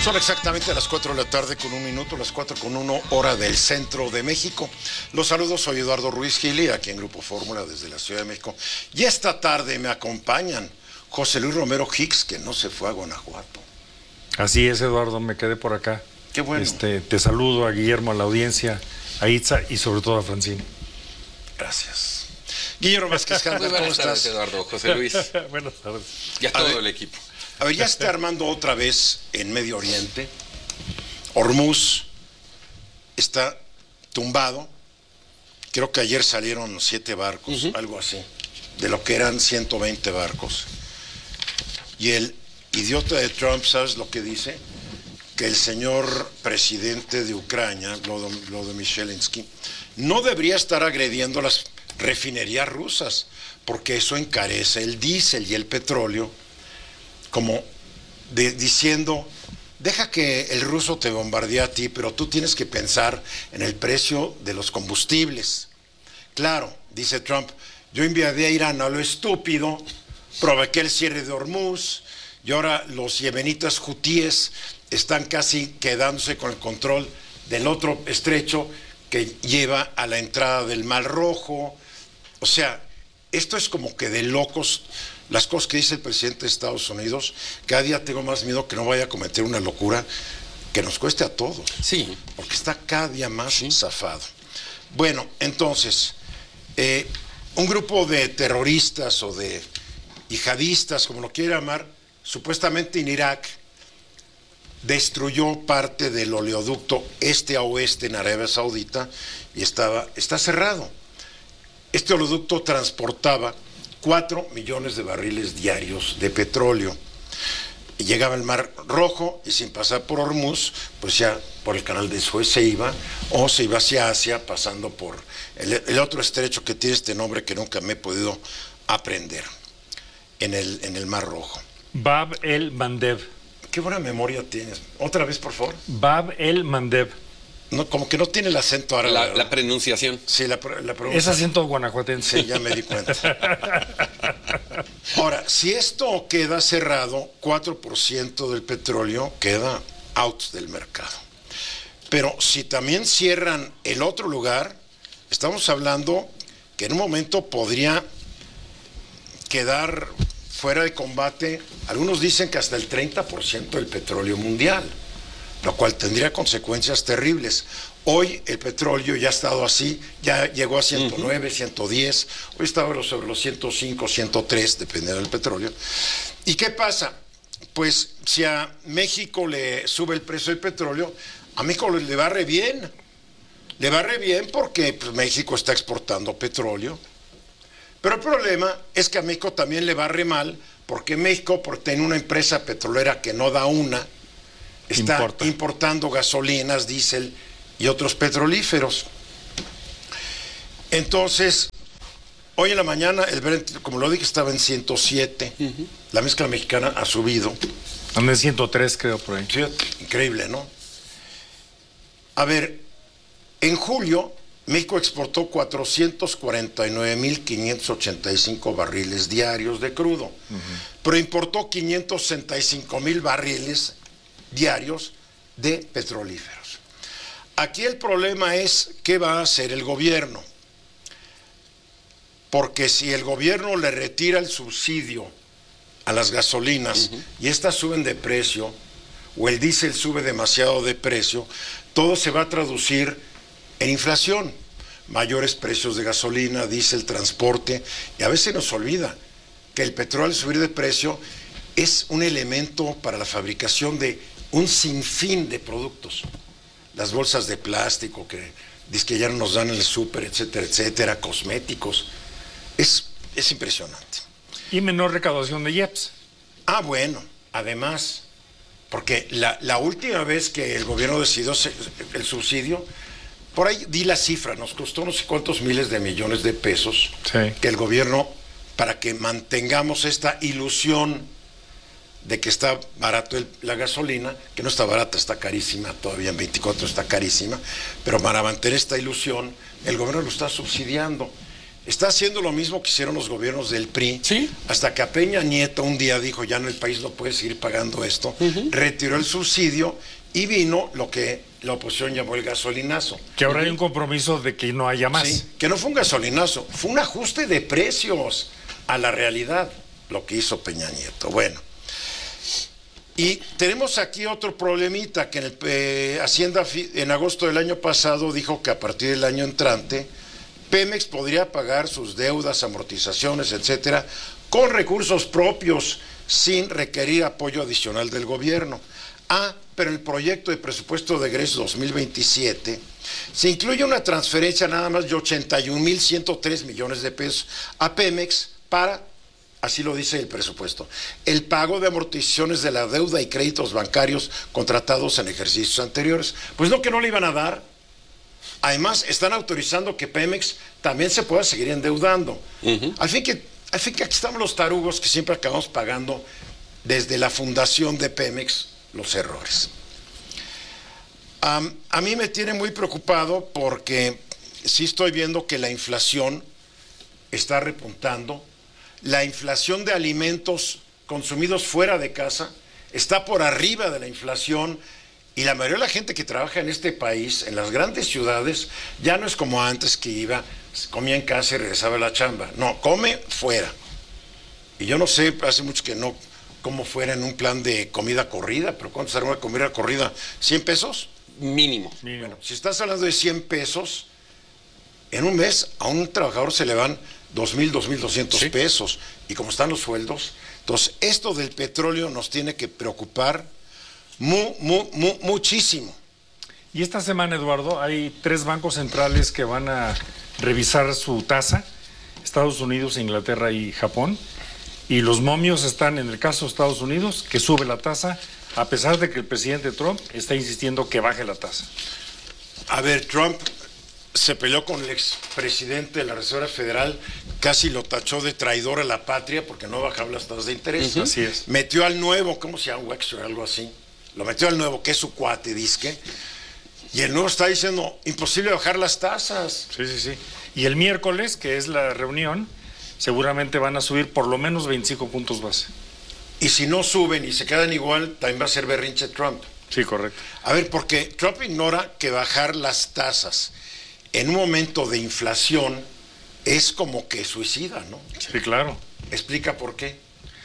Son exactamente las 4 de la tarde con 1 minuto, las 4 con 1 hora del centro de México. Los saludos, soy Eduardo Ruiz Gili, aquí en Grupo Fórmula desde la Ciudad de México. Y esta tarde me acompañan José Luis Romero Hicks, que no se fue a Guanajuato. Así es, Eduardo, me quedé por acá. Qué bueno. Te saludo a Guillermo, a la audiencia, a Itza y sobre todo a Francine. Gracias. Guillermo Vázquez, ¿cómo Buenas tardes, estás? Eduardo, José Luis. Buenas tardes. Y a todo el equipo. A ver, ya está armando otra vez en Medio Oriente. Hormuz está tumbado. Creo que ayer salieron 7 barcos, algo así, de lo que eran 120 barcos. Y el idiota de Trump, ¿sabes lo que dice? Que el señor presidente de Ucrania, Volodymyr Zelensky, no debería estar agrediendo las refinerías rusas, porque eso encarece el diésel y el petróleo, como diciendo, deja que el ruso te bombardee a ti, pero tú tienes que pensar en el precio de los combustibles. Claro, dice Trump, yo invadí a Irán a lo estúpido, provoqué el cierre de Hormuz, y ahora los yemenitas hutíes están casi quedándose con el control del otro estrecho que lleva a la entrada del Mar Rojo. O sea, esto es como que de locos. Las cosas que dice el presidente de Estados Unidos, cada día tengo más miedo que no vaya a cometer una locura que nos cueste a todos. Sí. Porque está cada día más zafado. Bueno, entonces, un grupo de terroristas o de yihadistas, como lo quiera llamar, supuestamente en Irak, destruyó parte del oleoducto este a oeste en Arabia Saudita y está cerrado. Este oleoducto transportaba 4 millones de barriles diarios de petróleo. Y llegaba al Mar Rojo y sin pasar por Hormuz, pues ya por el canal de Suez se iba, o se iba hacia Asia pasando por el otro estrecho que tiene este nombre que nunca me he podido aprender, en el Mar Rojo. Bab el Mandeb. Qué buena memoria tienes. Otra vez, por favor. Bab el Mandeb. No, como que no tiene el acento árabe. La pronunciación. Sí, la pronunciación. Es acento guanajuatense. Sí, ya me di cuenta. Ahora, si esto queda cerrado, 4% del petróleo queda out del mercado. Pero si también cierran el otro lugar, estamos hablando que en un momento podría quedar fuera de combate, algunos dicen que hasta el 30% del petróleo mundial, lo cual tendría consecuencias terribles. Hoy el petróleo ya ha estado así, ya llegó a 109, 110, hoy está sobre los 105, 103, dependiendo del petróleo. ¿Y qué pasa? Pues si a México le sube el precio del petróleo, a México le va re bien. Le va re bien porque pues, México está exportando petróleo. Pero el problema es que a México también le va re mal porque México, por tener una empresa petrolera que no da una, está importando gasolinas, diésel y otros petrolíferos. Entonces, hoy en la mañana el Brent, como lo dije, estaba en 107. La mezcla mexicana ha subido. Anda en 103, creo, por ahí. Sí, increíble, ¿no? A ver, en julio México exportó 449.585 barriles diarios de crudo, pero importó 565.000 barriles diarios de petrolíferos. Aquí el problema es qué va a hacer el gobierno, porque si el gobierno le retira el subsidio a las gasolinas y estas suben de precio, o el diésel sube demasiado de precio, todo se va a traducir en inflación, mayores precios de gasolina, diésel, transporte, y a veces nos olvida que el petróleo al subir de precio es un elemento para la fabricación de un sinfín de productos. Las bolsas de plástico que dizque ya no nos dan en el súper, etcétera, etcétera, cosméticos. Es impresionante. Y menor recaudación de IEPS. Ah, bueno, además, porque la última vez que el gobierno decidió el subsidio, por ahí di la cifra, nos costó no sé cuántos miles de millones de pesos que el gobierno, para que mantengamos esta ilusión de que está barato la gasolina, que no está barata, está carísima, todavía en 24 está carísima, pero para mantener esta ilusión, el gobierno lo está subsidiando. Está haciendo lo mismo que hicieron los gobiernos del PRI, Sí. hasta que a Peña Nieto un día dijo, ya no, el país no puede seguir pagando esto, retiró el subsidio y vino lo que la oposición llamó el gasolinazo. Que ahora hay un compromiso de que no haya más. Sí, que no fue un gasolinazo, fue un ajuste de precios a la realidad, lo que hizo Peña Nieto. Bueno, y tenemos aquí otro problemita, que en Hacienda en agosto del año pasado dijo que a partir del año entrante Pemex podría pagar sus deudas, amortizaciones, etcétera, con recursos propios, sin requerir apoyo adicional del gobierno. Pero en el proyecto de presupuesto de egreso 2027 se incluye una transferencia nada más de 81,103 millones de pesos a Pemex para, así lo dice el presupuesto, el pago de amortizaciones de la deuda y créditos bancarios contratados en ejercicios anteriores. Pues no, que no le iban a dar. Además, están autorizando que Pemex también se pueda seguir endeudando. Al fin que aquí estamos los tarugos que siempre acabamos pagando desde la fundación de Pemex los errores. A mí me tiene muy preocupado porque sí estoy viendo que la inflación está repuntando. La inflación de alimentos consumidos fuera de casa está por arriba de la inflación, y la mayoría de la gente que trabaja en este país, en las grandes ciudades, ya no es como antes, que iba, comía en casa y regresaba a la chamba. No, come fuera. Y yo no sé, hace mucho que no como fuera en un plan de comida corrida, pero ¿cuánto será una comida corrida? ¿100 pesos? Mínimo. Bueno, si estás hablando de 100 pesos, en un mes a un trabajador se le van 2,000, 2,200 Sí. pesos. Y como están los sueldos, entonces esto del petróleo nos tiene que preocupar muchísimo. Y esta semana, Eduardo, hay 3 bancos centrales que van a revisar su tasa: Estados Unidos, Inglaterra y Japón. Y los momios están, en el caso de Estados Unidos, que sube la tasa, a pesar de que el presidente Trump está insistiendo que baje la tasa. A ver, Trump se peleó con el expresidente de la Reserva Federal, casi lo tachó de traidor a la patria porque no bajaba las tasas de interés. Así es. Metió al nuevo, ¿cómo se llama? Wexler, algo así. Lo metió al nuevo, que es su cuate, disque. Y el nuevo está diciendo, imposible bajar las tasas. Sí. Y el miércoles, que es la reunión, seguramente van a subir por lo menos 25 puntos base. Y si no suben y se quedan igual, también va a ser berrinche Trump. Sí, correcto. A ver, porque Trump ignora que bajar las tasas en un momento de inflación es como que suicida, ¿no? Sí, claro. Explica por qué.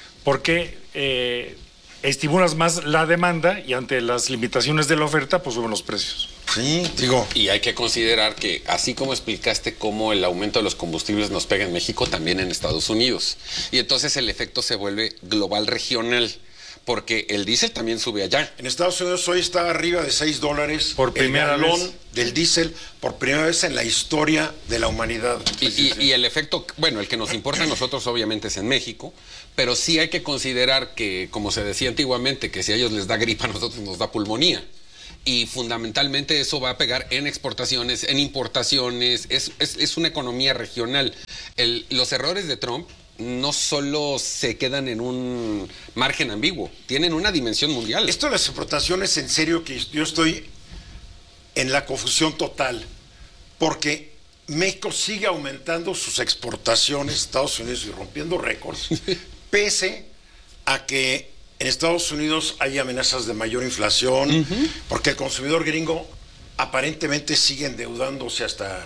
Porque estimulas más la demanda y ante las limitaciones de la oferta, pues suben los precios. Sí, digo. Y hay que considerar que, así como explicaste cómo el aumento de los combustibles nos pega en México, también en Estados Unidos. Y entonces el efecto se vuelve global, regional, porque el diésel también sube allá. En Estados Unidos hoy está arriba de $6 Por primera el galón vez. del diésel, por primera vez en la historia de la humanidad. Y el efecto, bueno, el que nos importa a nosotros obviamente es en México, pero sí hay que considerar que, como se decía antiguamente, que si a ellos les da gripa, a nosotros nos da pulmonía. Y fundamentalmente eso va a pegar en exportaciones, en importaciones, es una economía regional. Los errores de Trump no solo se quedan en un margen ambiguo, tienen una dimensión mundial. Esto de las exportaciones, en serio que yo estoy en la confusión total, porque México sigue aumentando sus exportaciones a Estados Unidos y rompiendo récords, pese a que en Estados Unidos hay amenazas de mayor inflación, porque el consumidor gringo aparentemente sigue endeudándose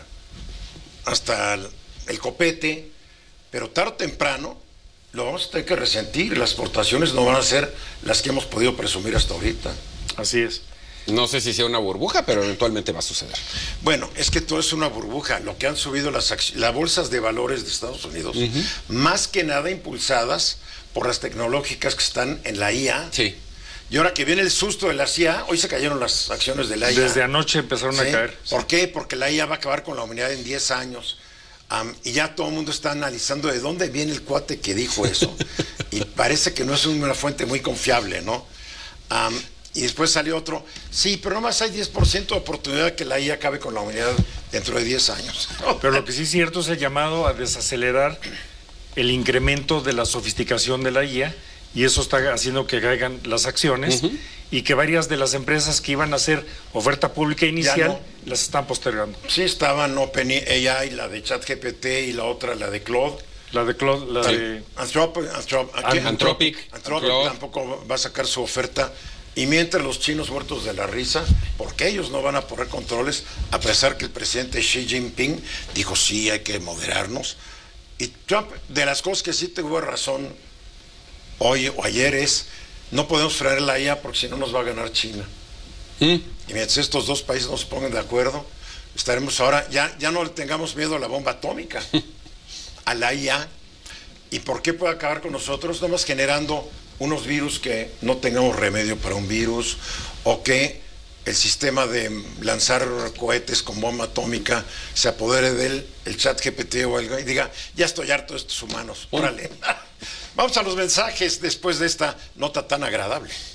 hasta el copete, pero tarde o temprano lo vamos a tener que resentir. Las exportaciones no van a ser las que hemos podido presumir hasta ahorita. Así es. No sé si sea una burbuja, pero eventualmente va a suceder. Bueno, es que todo es una burbuja. Lo que han subido las bolsas de valores de Estados Unidos, más que nada impulsadas por las tecnológicas que están en la IA. Sí. Y ahora que viene el susto de la CIA, hoy se cayeron las acciones de la IA. Desde anoche empezaron a caer. ¿Por qué? Porque la IA va a acabar con la humanidad en 10 años. Y ya todo el mundo está analizando de dónde viene el cuate que dijo eso. Y parece que no es una fuente muy confiable, ¿no? Y después salió otro, sí, pero nomás hay 10% de oportunidad de que la IA acabe con la humanidad dentro de 10 años. Pero lo que sí es cierto es el llamado a desacelerar el incremento de la sofisticación de la IA, y eso está haciendo que caigan las acciones y que varias de las empresas que iban a hacer oferta pública inicial las están postergando. Sí, estaban OpenAI, la de ChatGPT y la otra, la de Claude. La de Claude, la de Anthropic tampoco va a sacar su oferta. Y mientras los chinos muertos de la risa, porque ellos no van a poner controles, a pesar que el presidente Xi Jinping dijo sí, hay que moderarnos. Y Trump, de las cosas que sí tuvo razón hoy o ayer es, no podemos frenar la IA porque si no nos va a ganar China. Y mientras estos dos países no se pongan de acuerdo, estaremos ahora, ya no le tengamos miedo a la bomba atómica, a la IA. ¿Y por qué puede acabar con nosotros? Nada más generando unos virus que no tengamos remedio para un virus, o que el sistema de lanzar cohetes con bomba atómica se apodere de él, el ChatGPT o algo, y diga, ya estoy harto de estos humanos, órale. Vamos a los mensajes después de esta nota tan agradable.